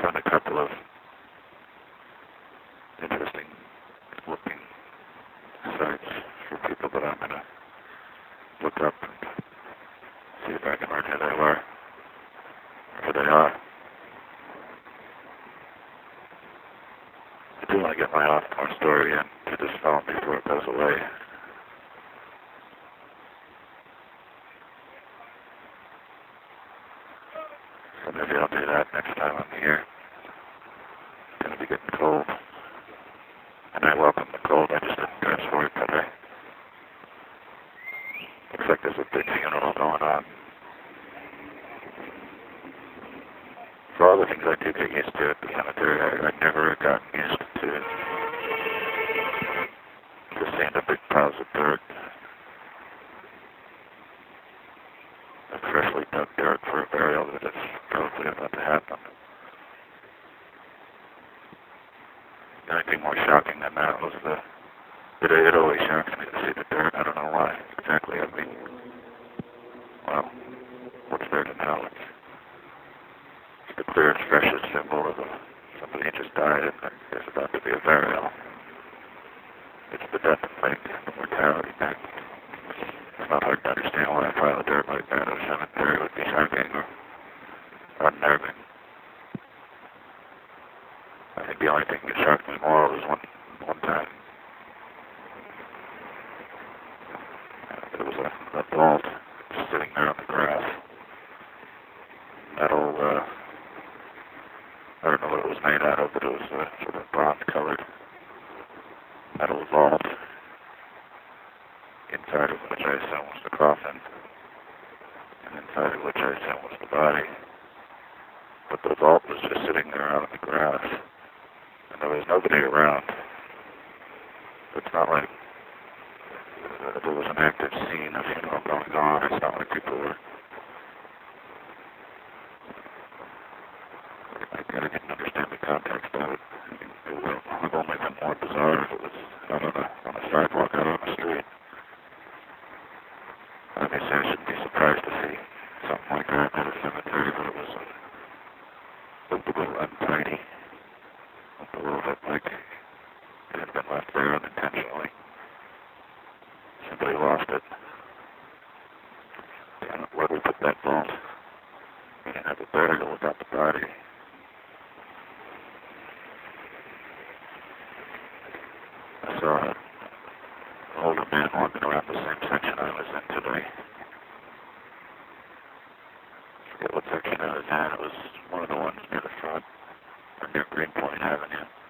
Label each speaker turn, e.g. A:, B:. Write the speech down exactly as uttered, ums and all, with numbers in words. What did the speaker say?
A: found a couple of interesting looking sites for people that I'm going to look up and see if I can learn who they were, or who they are. I do want to get my off-more story in to this phone before it goes away. So maybe I'll do that next time I'm here. It's going to be getting cold. And I welcome the cold. I just didn't dress for it today. Looks like there's a big funeral going on. For all the things I do get used to at the cemetery, I, I never got used to just seeing the big piles of dirt. A freshly dug dirt for a burial that is probably about to happen. The only thing more shocking than that was the... It, it always shocks me to see the dirt. I don't know why exactly. I mean, well, what's there to know? It's, it's the clearest, freshest symbol of a, somebody who just died and there's about to be a burial. It's the death thing, the mortality thing. It's not hard to understand why a pile of dirt like that at a cemetery would be shocking or unnerving. I think the only thing that shocked me more was one, one time. There was a, a vault just sitting there on the grass. Metal, uh, I don't know what it was made out of, but it was uh, sort of bronze-colored metal vault, inside of which I assume was the coffin, and inside of which I assume was the body. But the vault was just sitting there out on the grass, and there was nobody around. It's not like uh, there was an active scene of funeral going on. It's not like people were... I, I didn't understand the context of it. It would have only been more bizarre if it was out on a, on a sidewalk, out on the street. Obviously, I shouldn't be surprised to see something like that at a cemetery, but it was a, looked a little untidy. Looked a little bit like it had been left there unintentionally. Somebody lost it. Damn it, where we put that vault? We didn't have a burial without the body. I saw an older man walking around the same section I was in today. I forget what section I was in. It was one of the ones near the front, or near Greenpoint Avenue.